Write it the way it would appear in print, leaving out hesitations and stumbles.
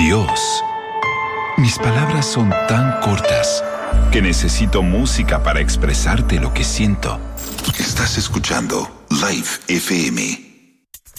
Dios, mis palabras son tan cortas que necesito música para expresarte lo que siento. Estás escuchando Live FM.